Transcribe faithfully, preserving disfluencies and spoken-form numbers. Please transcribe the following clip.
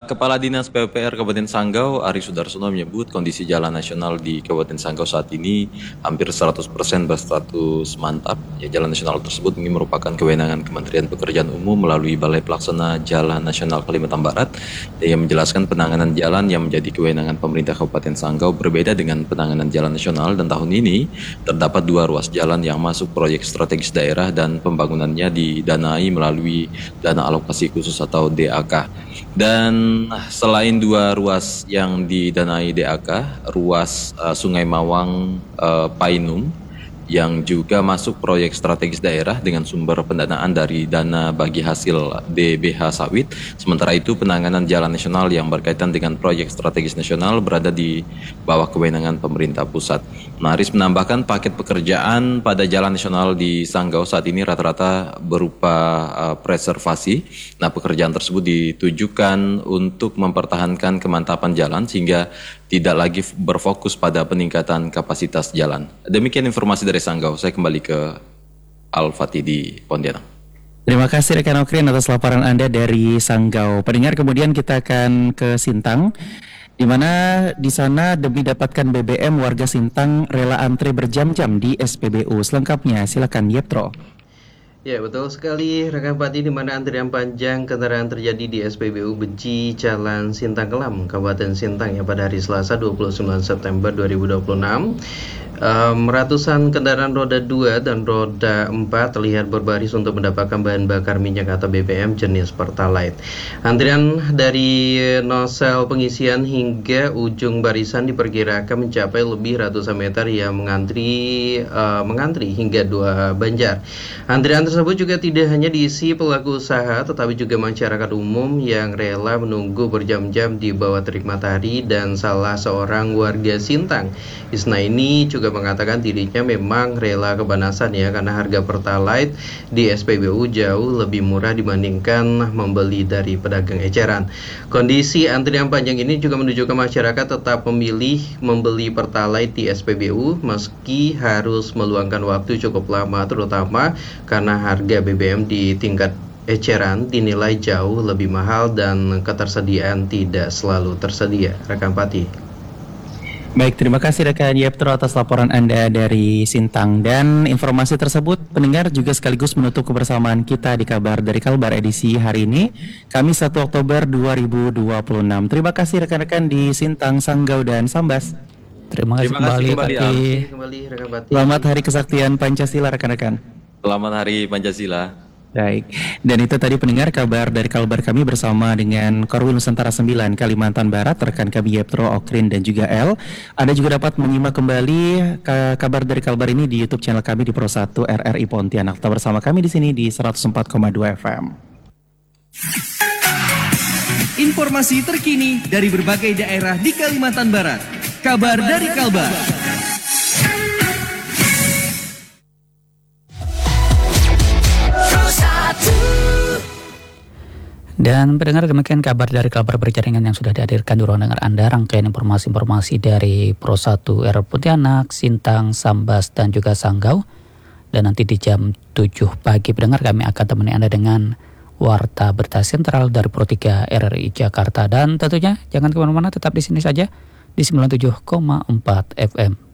Kepala Dinas P U P R Kabupaten Sanggau, Ari Sudarsono menyebut kondisi jalan nasional di Kabupaten Sanggau saat ini hampir seratus persen berstatus mantap. Ya, jalan nasional tersebut ini merupakan kewenangan Kementerian Pekerjaan Umum melalui Balai Pelaksana Jalan Nasional Kalimantan Barat yang menjelaskan penanganan jalan yang menjadi kewenangan pemerintah Kabupaten Sanggau berbeda dengan penanganan jalan nasional, dan tahun ini terdapat dua ruas jalan yang masuk proyek strategis daerah dan pembangunannya didanai melalui dana alokasi khusus atau D A K. Dan selain dua ruas yang didanai D A K, ruas uh, Sungai Mawang uh, Painum yang juga masuk proyek strategis daerah dengan sumber pendanaan dari dana bagi hasil D B H sawit. Sementara itu penanganan jalan nasional yang berkaitan dengan proyek strategis nasional berada di bawah kewenangan pemerintah pusat. Nah, Aris menambahkan paket pekerjaan pada jalan nasional di Sanggau saat ini rata-rata berupa uh, preservasi. Nah, pekerjaan tersebut ditujukan untuk mempertahankan kemantapan jalan sehingga tidak lagi berfokus pada peningkatan kapasitas jalan. Demikian informasi dari Sanggau. Saya kembali ke Al-Fatih di Pontianak. Terima kasih rekan Okrin atas laporan Anda dari Sanggau. Pendengar, kemudian kita akan ke Sintang, di mana di sana demi dapatkan B B M warga Sintang rela antre berjam-jam di S P B U. Selengkapnya silakan Yeptro. Ya, betul sekali rekan Pati, di mana antrian panjang kendaraan terjadi di S P B U Beji Jalan Sintang Kelam, Kabupaten Sintang ya pada hari Selasa dua puluh sembilan September dua ribu dua puluh enam. Um, ratusan kendaraan roda dua dan roda empat terlihat berbaris untuk mendapatkan bahan bakar minyak atau B B M jenis Pertalite. Antrian dari nosel pengisian hingga ujung barisan diperkirakan mencapai lebih ratusan meter yang mengantri uh, mengantri hingga dua banjar. Antrian tersebut juga tidak hanya diisi pelaku usaha, tetapi juga masyarakat umum yang rela menunggu berjam-jam di bawah terik matahari, dan salah seorang warga Sintang, Isna ini juga mengatakan dirinya memang rela kepanasan ya, karena harga Pertalite di S P B U jauh lebih murah dibandingkan membeli dari pedagang eceran. Kondisi antrian panjang ini juga menunjukkan masyarakat tetap memilih membeli Pertalite di S P B U meski harus meluangkan waktu cukup lama, terutama karena harga B B M di tingkat eceran dinilai jauh lebih mahal dan ketersediaan tidak selalu tersedia. Rekan Pati. Baik, terima kasih rekan Yeptro atas laporan Anda dari Sintang. Dan informasi tersebut pendengar juga sekaligus menutup kebersamaan kita di Kabar dari Kalbar edisi hari ini, Kamis satu Oktober dua ribu dua puluh enam. Terima kasih rekan-rekan di Sintang, Sanggau, dan Sambas. Terima kasih, Terima kasih kembali, kembali, Pati. Kembali rekan Pati. Selamat Hari Kesaktian Pancasila rekan-rekan. Selamat Hari Pancasila. Baik, dan itu tadi pendengar kabar dari Kalbar kami bersama dengan Korwil Nusantara sembilan Kalimantan Barat, rekan kami Yeptro, Okrin, dan juga El. Anda juga dapat menyimak kembali ke kabar dari Kalbar ini di YouTube channel kami di Pro satu R R I Pontianak. Tetap bersama kami di sini di seratus empat koma dua F M. Informasi terkini dari berbagai daerah di Kalimantan Barat. Kabar dari Kalbar. Dan pendengar, demikian kabar dari Kabar Berjaringan yang sudah dihadirkan di ruang dengar Anda. Rangkaian informasi-informasi dari Pro satu R R Pontianak, Sintang, Sambas, dan juga Sanggau. Dan nanti di jam tujuh pagi pendengar kami akan temani Anda dengan Warta Berita Sentral dari Pro tiga R R I Jakarta. Dan tentunya jangan kemana-mana, tetap di sini saja di sembilan puluh tujuh koma empat F M.